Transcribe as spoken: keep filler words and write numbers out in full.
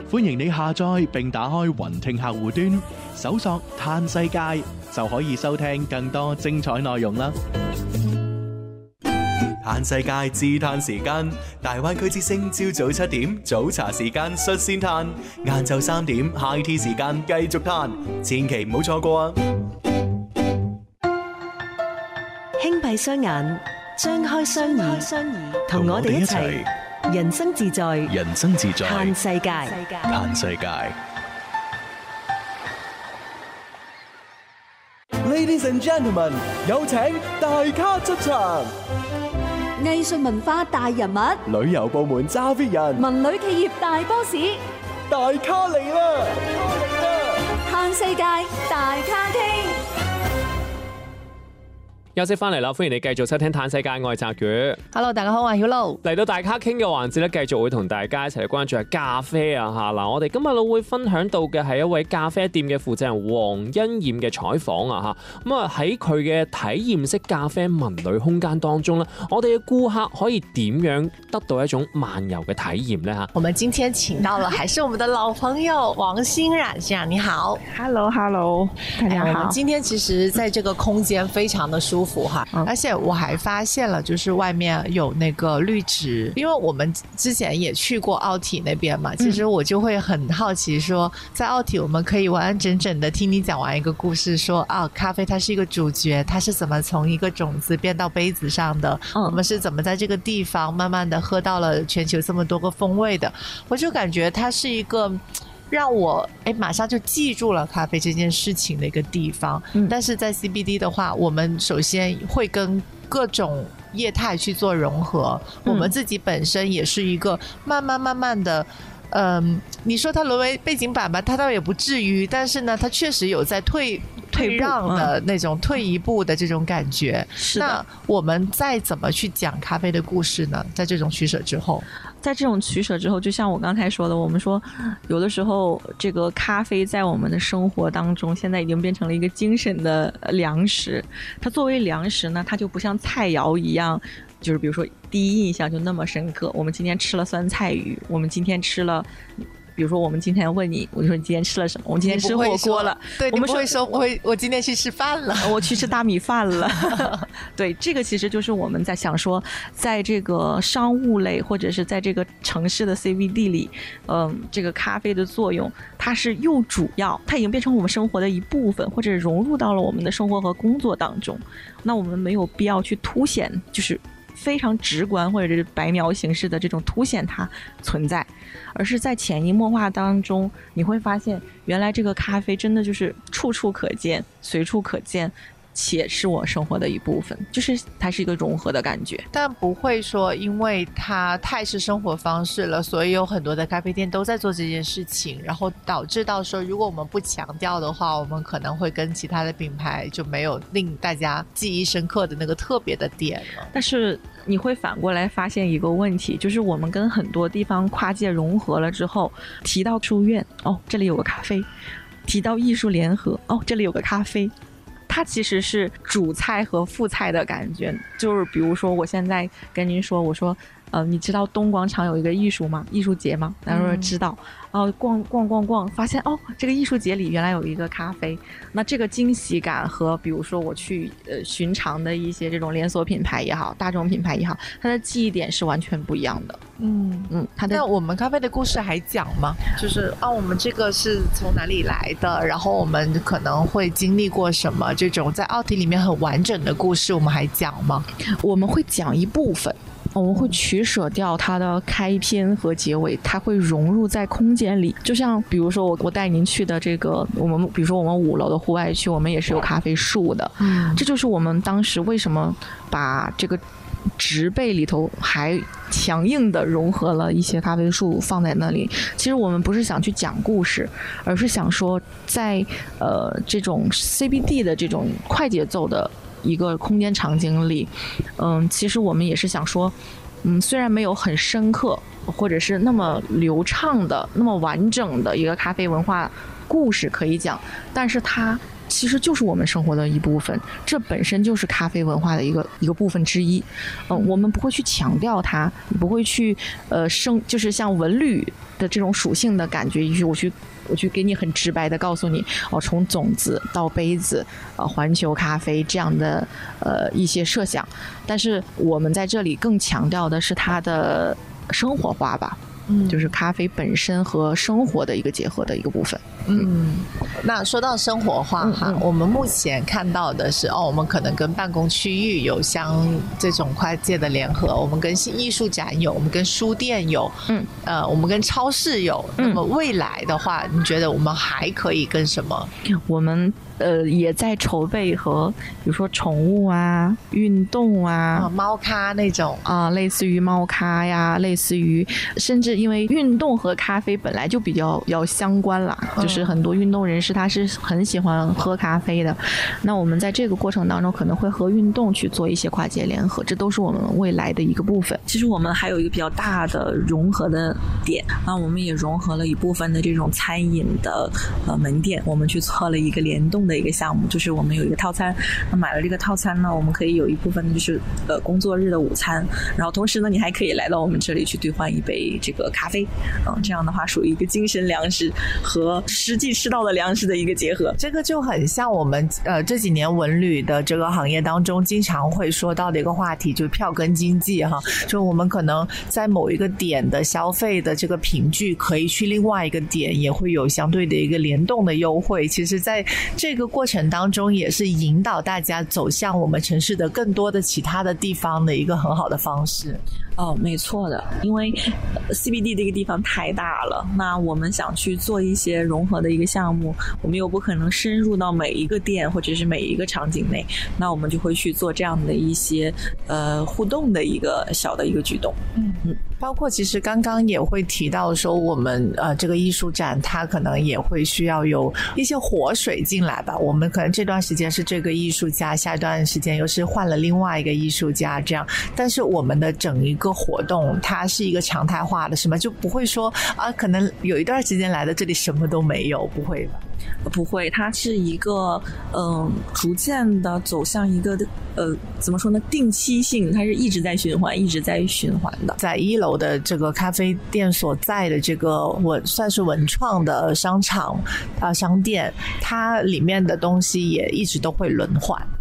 歡迎你下載並打開雲聽客戶端，搜索嘆世界就可以收聽更多精彩內容啦。嘆世界自嘆時間，大灣區之聲朝早七點早茶時間率先嘆，晏晝三點 high tea 時間繼續嘆，千祈唔好錯過啊！ 輕閉雙眼，張開雙耳，同我哋一齊人生自在， 人生自在嘆世界， 嘆世界。 Ladies and gentlemen， 有請大咖出場。 藝術文化大人物， 旅遊部門揸 fit 人， 文旅企業大 boss， 大咖嚟啦！ 嘆世界大咖傾。 休息翻嚟啦，歡迎你繼續收聽嘆世界，我係澤宇。 Hello， 大家好，我係曉露。 嚟到大咖傾嘅環節咧，繼續會同大家一齊嚟關注下咖啡啊吓嗱，我哋今日會分享到嘅係一位咖啡店嘅負責人黃欣艷嘅採訪啊吓，咁啊喺佢嘅體驗式咖啡文旅空間當中咧，我哋嘅顧客可以點樣得到一種漫遊嘅體驗呢？吓？ 我們今天請到了還是我們的老朋友王欣冉先生，你好。 Hello Hello， 大家好。 哎、我們今天其實在這個空間非常的舒服哈，而且我還發現了，就是外面有那個綠植，因為我們之前也去過奧體那邊嘛，其實我就會很好奇說，在奧體我們可以完完整整的聽你講完一個故事，說啊，咖啡它是一個主角，它是怎麼從一個種子變到杯子上的，嗯、我們是怎麼在這個地方慢慢的喝到了全球這麼多個風味的，我就感覺它是一個讓我誒馬上就記住了咖啡這件事情的一個地方，嗯、但是在 C B D 的話，我們首先會跟各種業態去做融合，嗯、我們自己本身也是一個慢慢慢慢的，嗯，你說它淪為背景板吧，它倒也不至於，但是呢，它確實有在退退讓的那種退一步的這種感覺。是的。那我們再怎麼去講咖啡的故事呢？在這種取捨之後。 在這種取捨之後，就像我剛才說的，我們說有的時候這個咖啡在我們的生活當中現在已經變成了一個精神的糧食，它作為糧食呢，它就不像菜肴一樣，就是比如說第一印象就那麼深刻，我們今天吃了酸菜魚，我們今天吃了比如說我們今天問你，我就說你今天吃了什麼，我們今天吃火鍋了， 對， 我們不會說我會我今天去吃飯了， 我去吃大米飯了對，這個其實就是我們在想說，在這個商務類或者是在這個城市的 C B D 裡，嗯，這個咖啡的作用它是又主要，它已經變成我們生活的一部分，或者融入到了我們的生活和工作當中，那我們沒有必要去凸顯，就是非常直觀或者是白描形式的這種凸顯它存在，而是在潛移默化當中，你會發現原來這個咖啡真的就是處處可見，隨處可見，且是我生活的一部分，就是它是一個融合的感覺。 但不會說因為它太是生活方式了，所以有很多的咖啡店都在做這件事情，然後導致到說如果我們不強調的話，我們可能會跟其他的品牌就沒有令大家記憶深刻的那個特別的點了。 但是你會反過來發現一個問題，就是我們跟很多地方跨界融合了之後，提到書院，哦，這裡有個咖啡，提到藝術聯合，哦，這裡有個咖啡，它其實是主菜和副菜的感覺。就是比如說我現在跟您說，我說呃，你知道東廣場有一個藝術嗎？藝術節嗎？他說知道。然後逛逛逛逛，發現哦，這個藝術節裡原來有一個咖啡。那這個驚喜感和比如說我去呃尋常的一些這種連鎖品牌也好，大眾品牌也好，它的記憶點是完全不一樣的。 嗯嗯， 它的那我們咖啡的故事還講嗎？就是啊，我們這個是從哪裡來的？然後我們可能會經歷過什麼？這種在奧體裡面很完整的故事，我們還講嗎？ 我們會講一部分。我們會取捨掉它的開篇和結尾，它會融入在空間裡。就像比如說我我帶您去的這個，我們比如說我們五樓的戶外區，我們也是有咖啡樹的。嗯，這就是我們當時為什麼把這個植被裡頭還強硬的融合了一些咖啡樹放在那裡。其實我們不是想去講故事，而是想說在呃這種 C B D 的這種快節奏的一個空間場景裡，嗯，其實我們也是想說，嗯，雖然沒有很深刻或者是那麼流暢的、那麼完整的一個咖啡文化故事可以讲，但是它其实就是我们生活的一部分，这本身就是咖啡文化的一个一个部分之一。嗯、呃，我们不会去强调它，不会去呃生，就是像文旅的这种属性的感觉，我去我去给你很直白的告诉你，哦，从种子到杯子，呃，环球咖啡这样的呃一些设想，但是我们在这里更强调的是它的生活化吧。嗯，就是咖啡本身和生活的一个结合的一个部分。 嗯，那说到生活化哈、嗯嗯，我们目前看到的是哦，我们可能跟办公区域有相这种跨界的联合，我们跟艺术展有，我们跟书店有，嗯，呃，我们跟超市有。嗯、那么未来的话，你觉得我们还可以跟什么？ 我们呃也在筹备和比如说宠物啊、运动啊、 啊猫咖那种啊、呃，类似于猫咖呀，类似于甚至因为运动和咖啡本来就比较要相关啦，嗯、就是很多运动人士他是很喜欢喝咖啡的。那我们在这个过程当中可能会和运动去做一些跨界联合，这都是我们未来的一个部分。其实我们还有一个比较大的融合的点，那我们也融合了一部分的这种餐饮的呃门店，我们去做了一个联动的一个项目，就是我们有一个套餐，那买了这个套餐呢，我们可以有一部分就是呃工作日的午餐，然后同时呢，你还可以来到我们这里去兑换一杯这个咖啡，嗯，这样的话属于一个精神粮食和实际吃到的粮食的一个结合。 这个就很像我们呃这几年文旅的这个行业当中经常会说到的一个话题，就是票根经济哈，就我们可能在某一个点的消费的这个凭据，可以去另外一个点也会有相对的一个联动的优惠。其实在这个过程当中也是引导大家走向我们城市的更多的其他的地方的一个很好的方式。 哦，没错的，因为 C B D 这个地方太大了，那我们想去做一些融合的一个项目，我们又不可能深入到每一个店或者是每一个场景内，那我们就会去做这样的一些呃互动的一个小的一个举动。嗯嗯， 包括其实刚刚也会提到说，我们呃这个艺术展它可能也会需要有一些活水进来吧。我们可能这段时间是这个艺术家，下一段时间又是换了另外一个艺术家这样，但是我们的整一个活动它是一个常态化的，什么就不会说啊，可能有一段时间来的这里什么都没有，不会吧？ 不会，它是一个嗯，逐渐的走向一个呃，怎么说呢？定期性，它是一直在循环，一直在循环的。 在一楼的这个咖啡店所在的这个文算是文创的商场啊、呃、商店，它里面的东西也一直都会轮换。